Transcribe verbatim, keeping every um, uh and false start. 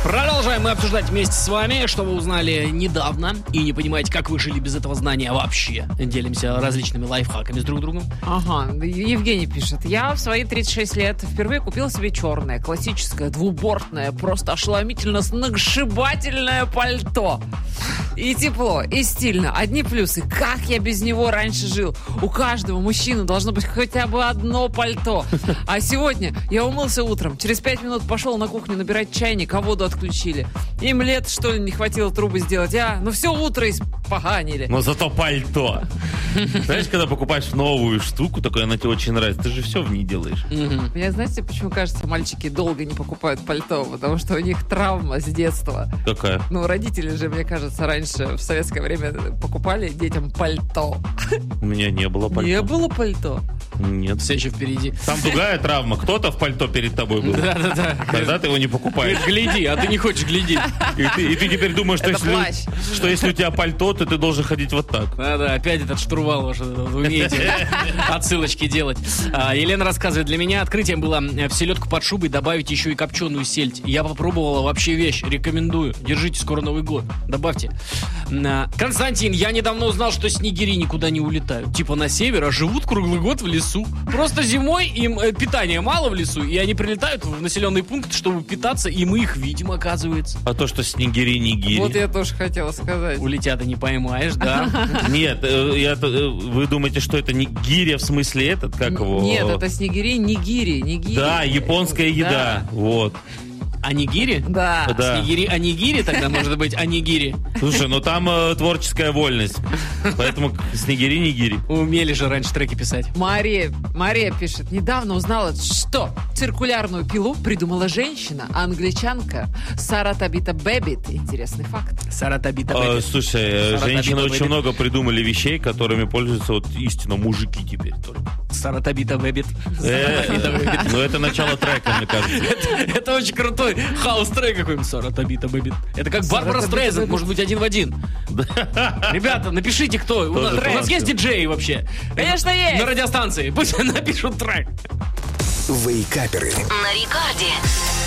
Продолжаем мы обсуждать вместе с вами, что вы узнали недавно и не понимаете, как вы жили без этого знания вообще. Делимся различными лайфхаками с друг другом. Ага, Евгений пишет. Я в свои тридцать шесть лет впервые купила себе черное, классическое, двубортное, просто ошеломительно сногсшибательное пальто. И тепло, и стильно. Одни плюсы. Как я без него раньше жил? У каждого мужчины должно быть хотя бы одно пальто. А сегодня я умылся утром, через пять минут пошел на кухню набирать чайник, а воду отключили. Им лет, что ли, не хватило трубы сделать, а? Ну все утро испоганили. Но зато пальто. Знаешь, когда покупаешь новую штуку, такой, она тебе очень нравится, ты же все в ней делаешь. Мне, знаете, почему кажется, мальчики долго не покупают пальто? Потому что у них травма с детства. Какая? Ну, родители же, мне кажется, раньше в советское время покупали детям пальто. У меня не было пальто. Не было пальто? Нет. Все еще впереди. Там другая травма. Кто-то в пальто перед тобой был. Да-да-да. Тогда ты его не покупаешь. Гляди, а ты не хочешь глядеть. И ты, и ты теперь думаешь, что если, что если у тебя пальто, то ты должен ходить вот так. Да-да, опять этот штурвал ваш, вы умеете отсылочки делать. А, Елена рассказывает, для меня открытием было в селедку под шубой добавить еще и копченую сельдь. Я попробовала, вообще вещь, рекомендую. Держите, скоро Новый год. Добавьте. А, Константин, я недавно узнал, что снегири никуда не улетают. Типа на север, а живут круглый год в лесу. Просто зимой им э, питания мало в лесу, и они прилетают в населенный пункт, чтобы питаться, и мы их видим, оказывается. А то, что снегири-нигири. Вот я тоже хотела сказать. Улетят и не поймаешь, да? Нет, я, вы думаете, что это не гиря в смысле этот, как его? Нет, это снегири, нигири, нигири. Да, японская еда, Да. вот. Анигири? Да. Да. Снегири, анигири тогда может быть анигири. Слушай, ну там э, творческая вольность, поэтому снегири-нигири. Умели же раньше треки писать. Мария, Мария пишет, недавно узнала, что циркулярную пилу придумала женщина, англичанка Сара Табита Бэббит. Интересный факт. Сара Табита Э, Бэббит. слушай, э, Сара женщины Табита очень Бэббит. много придумали вещей, которыми пользуются вот истинно мужики теперь только. Сара Табита Бэббит. Э, Ну это начало трека, мне кажется. Это, это очень крутой хаус-трек какой-нибудь. Сара Табита Бэббит. Это как Сара Барбара Табита Стрейзенд, Бэббит. может быть, один в один. Ребята, напишите, кто. У нас, Тоже у нас классно. есть диджеи вообще? Конечно, есть. На радиостанции. Пусть напишут трек. Вейкаперы. На рекорде.